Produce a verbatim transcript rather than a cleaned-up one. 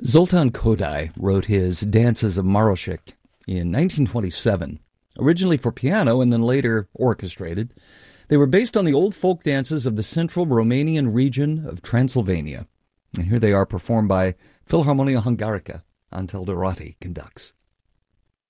Zoltan Kodály wrote his Dances of Marošík in nineteen twenty-seven, originally for piano and then later orchestrated. They were based on the old folk dances of the central Romanian region of Transylvania. And here they are performed by Philharmonia Hungarica. Antal Dorati conducts.